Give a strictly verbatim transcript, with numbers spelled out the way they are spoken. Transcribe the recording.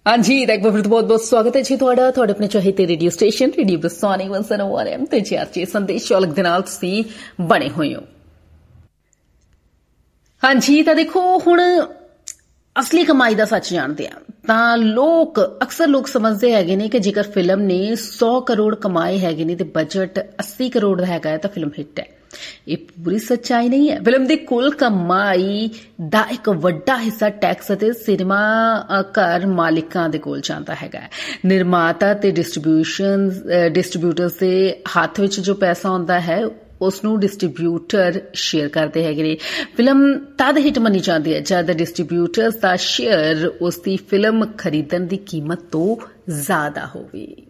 हाँ जी, एक बार फिर तो बहुत बहुत स्वागत है जी ਤੁਹਾਡਾ ਤੁਹਾਡੇ ਆਪਣੇ ਚਾਹੀਦੇ ਰੇਡੀਓ ਸਟੇਸ਼ਨ ਰੇਡੀਓ ਬਰਸਾਨੀ ਇੱਕ ਸੌ ਇੱਕ ਐਮ ਤੇ ਜੀ ਆਰਜੀ ਸੰਦੇਸ਼ ਚਾਲਕ ਦੇ ਨਾਲ ਤੁਸੀਂ ਬਣੇ ਹੋਏ ਹੋ। हाँ जी, ਤਾਂ ਦੇਖੋ ਹੁਣ ਅਸਲੀ ਕਮਾਈ ਦਾ ਸੱਚ ਜਾਣਦੇ ਆ ਤਾਂ ਲੋਕ ਅਕਸਰ ਲੋਕ ਸਮਝਦੇ ਹੈਗੇ ਨੇ ਕਿ ਜੇਕਰ ਫਿਲਮ ਨੇ सौ ਕਰੋੜ ਕਮਾਏ ਹੈਗੇ ਨੇ ਤੇ ਬਜਟ अस्सी ਕਰੋੜ ਦਾ ਹੈਗਾ ਤਾਂ ਫਿਲਮ ਹਿੱਟ ਹੈ। ਇਹ ਪੂਰੀ ਸੱਚਾਈ ਨਹੀਂ ਹੈ। ਫਿਲਮ ਦੀ ਕੁੱਲ ਕਮਾਈ ਦਾ ਇੱਕ ਵੱਡਾ ਹਿੱਸਾ ਟੈਕਸ ਅਤੇ ਸਿਨੇਮਾ ਘਰ ਮਾਲਿਕਾਂ ਦੇ ਕੋਲ ਜਾਂਦਾ ਹੈਗਾ। ਨਿਰਮਾਤਾ ਤੇ ਡਿਸਟ੍ਰੀਬਿਊਸ਼ਨ ਡਿਸਟ੍ਰੀਬਿਊਟਰਸ ਦੇ ਹੱਥ ਵਿੱਚ ਜੋ ਪੈਸਾ ਆਉਂਦਾ ਹੈ ਉਸ ਨੂੰ ਡਿਸਟ੍ਰੀਬਿਊਟਰ ਸ਼ੇਅਰ ਕਰਦੇ ਹੈਗੇ ਨੇ। ਫਿਲਮ ਤਦ ਹਿੱਟ ਮੰਨੀ ਜਾਂਦੀ ਹੈ ਜਦ ਡਿਸਟ੍ਰੀਬਿਊਟਰਸ ਦਾ ਸ਼ੇਅਰ ਉਸ ਦੀ ਫਿਲਮ ਖਰੀਦਣ ਦੀ ਕੀਮਤ ਤੋਂ ਜ਼ਿਆਦਾ ਹੋਵੇ।